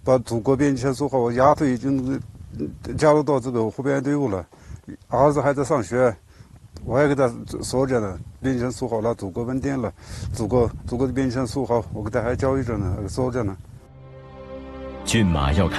把祖国边前说好，我丫头已经加入到这个护边队伍了，儿子还在上学，我还给他说着呢，边前说好了，祖国稳定了，祖国的边前说好，我给他还教育着呢，说着呢。 骏马要